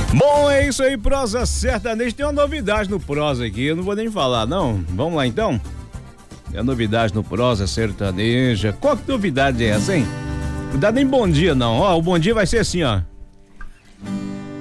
Bom, é isso aí, Prosa Sertaneja. Tem uma novidade no Prosa aqui, eu não vou nem falar, não. Vamos lá, então? É novidade no Prosa Sertaneja. Qual que novidade é essa, hein? Não dá nem bom dia, não. Ó, o bom dia vai ser assim, ó.